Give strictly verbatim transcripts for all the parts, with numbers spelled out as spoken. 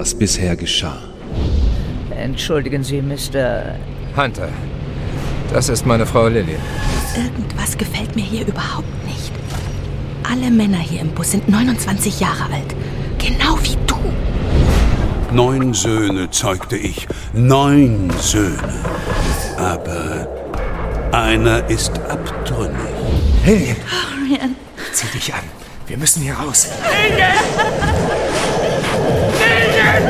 was bisher geschah. Entschuldigen Sie, Mister Hunter, das ist meine Frau Lillian. Irgendwas gefällt mir hier überhaupt nicht. Alle Männer hier im Bus sind neunundzwanzig Jahre alt. Genau wie du. Neun Söhne zeugte ich. Neun Söhne. Aber einer ist abtrünnig. Lillian, Orion. zieh dich an. Wir müssen hier raus. Lillian! Lillian!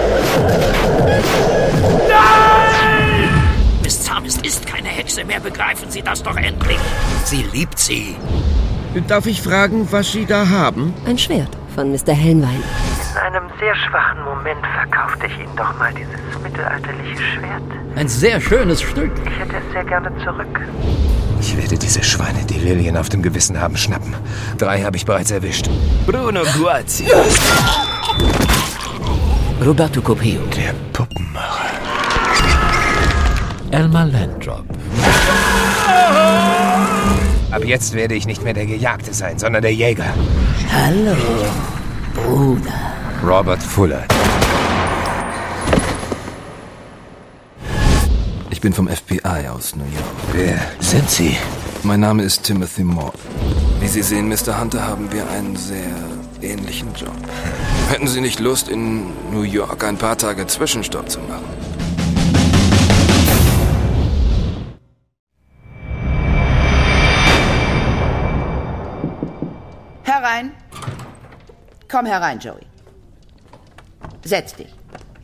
Nein! Miss Zamist ist keine Hexe mehr, begreifen Sie das doch endlich. Sie liebt sie. Darf ich fragen, was Sie da haben? Ein Schwert von Mister Helnwein. In einem sehr schwachen Moment verkaufte ich Ihnen doch mal dieses mittelalterliche Schwert. Ein sehr schönes Stück. Ich hätte es sehr gerne zurück. Ich werde diese Schweine, die Lillian auf dem Gewissen haben, schnappen. Drei habe ich bereits erwischt. Bruno Guazzi. Roberto Copio. Der Puppenmacher. Elmer Landrop. Ab jetzt werde ich nicht mehr der Gejagte sein, sondern der Jäger. Hallo, Bruder. Robert Fuller. Ich bin vom F B I aus New York. Wer sind Sie? Mein Name ist Timothy Morton. Wie Sie sehen, Mister Hunter, haben wir einen sehr ähnlichen Job. Hätten Sie nicht Lust, in New York ein paar Tage Zwischenstopp zu machen? Herein. Komm herein, Joey. Setz dich.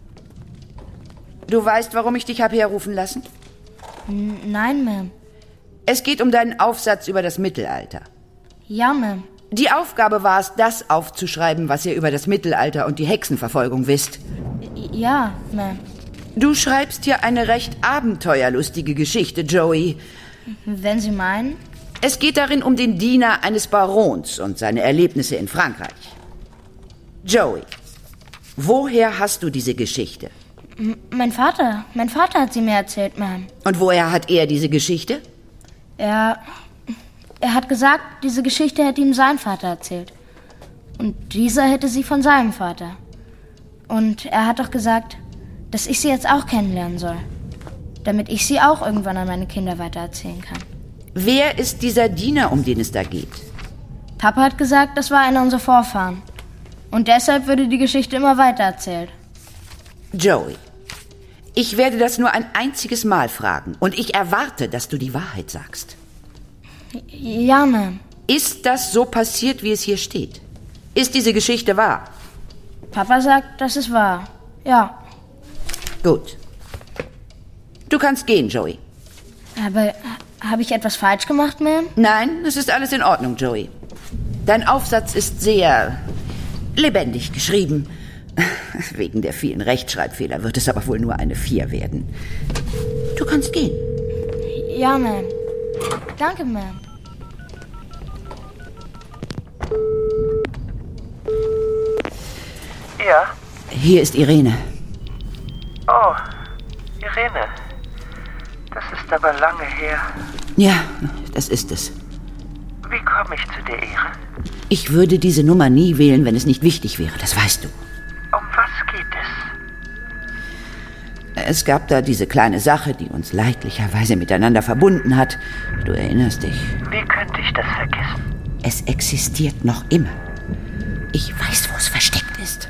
Du weißt, warum ich dich habe herrufen lassen? N- Nein, Ma'am. Es geht um deinen Aufsatz über das Mittelalter. Ja, Ma'am. Die Aufgabe war es, das aufzuschreiben, was ihr über das Mittelalter und die Hexenverfolgung wisst. Ja, Ma'am. Du schreibst hier eine recht abenteuerlustige Geschichte, Joey. Wenn Sie meinen. Es geht darin um den Diener eines Barons und seine Erlebnisse in Frankreich. Joey, woher hast du diese Geschichte? M- mein Vater. Mein Vater hat sie mir erzählt, Ma'am. Und woher hat er diese Geschichte? Er... Er hat gesagt, diese Geschichte hätte ihm sein Vater erzählt. Und dieser hätte sie von seinem Vater. Und er hat doch gesagt, dass ich sie jetzt auch kennenlernen soll. Damit ich sie auch irgendwann an meine Kinder weitererzählen kann. Wer ist dieser Diener, um den es da geht? Papa hat gesagt, das war einer unserer Vorfahren. Und deshalb würde die Geschichte immer weitererzählt. Joey, ich werde das nur ein einziges Mal fragen. Und ich erwarte, dass du die Wahrheit sagst. Ja, Ma'am. Ist das so passiert, wie es hier steht? Ist diese Geschichte wahr? Papa sagt, das ist wahr. Ja. Gut. Du kannst gehen, Joey. Aber habe ich etwas falsch gemacht, Ma'am? Nein, es ist alles in Ordnung, Joey. Dein Aufsatz ist sehr lebendig geschrieben. Wegen der vielen Rechtschreibfehler wird es aber wohl nur eine vier werden. Du kannst gehen. Ja, Ma'am. Danke, Ma'am. Ja? Hier ist Irene. Oh, Irene. Das ist aber lange her. Ja, das ist es. Wie komme ich zu der Ehre? Ich würde diese Nummer nie wählen, wenn es nicht wichtig wäre, das weißt du. Um was geht es? Es gab da diese kleine Sache, die uns leidlicherweise miteinander verbunden hat. Du erinnerst dich. Wie könnte ich das vergessen? Es existiert noch immer. Ich weiß, wo es versteckt ist.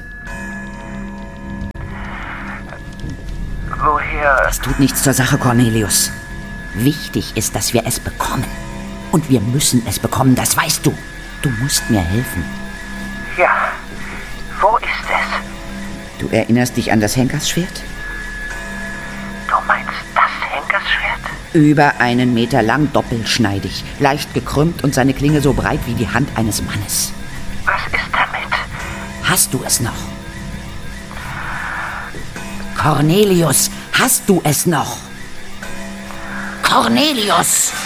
Woher? Das tut nichts zur Sache, Cornelius. Wichtig ist, dass wir es bekommen. Und wir müssen es bekommen, das weißt du. Du musst mir helfen. Ja, wo ist es? Du erinnerst dich an das Henkersschwert? Du meinst das Henkersschwert? Über einen Meter lang, doppelschneidig, leicht gekrümmt und seine Klinge so breit wie die Hand eines Mannes. Was ist damit? Hast du es noch? Cornelius, hast du es noch? Cornelius!